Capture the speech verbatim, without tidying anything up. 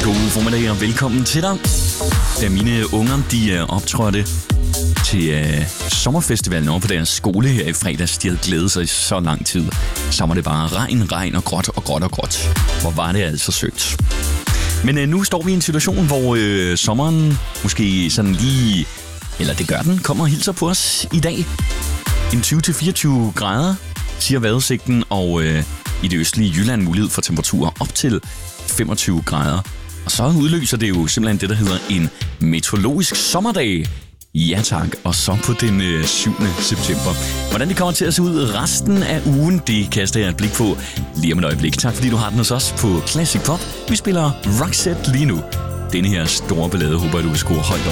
God formiddag og velkommen til dig. Da mine unger de optrådte til uh, sommerfestivalen over på deres skole her i fredags, de havde glædet sig i så lang tid, så var det bare regn, regn og gråt og gråt og gråt. Hvor var det altså sødt. Men uh, nu står vi i en situation, hvor uh, sommeren måske sådan lige, eller det gør den, kommer og hilser på os i dag. En tyve til fireogtyve grader, siger vejrudsigten, og uh, i det østlige Jylland mulighed for temperaturer op til femogtyve grader. Og så udløser det jo simpelthen det, der hedder en meteorologisk sommerdag. Ja tak, og så på den øh, syvende september. Hvordan det kommer til at se ud resten af ugen, det kaster jeg et blik på lige om et øjeblik. Tak fordi du har den hos os på Classic Pop. Vi spiller Roxette lige nu. Denne her store ballade håber jeg, du vil score højt op.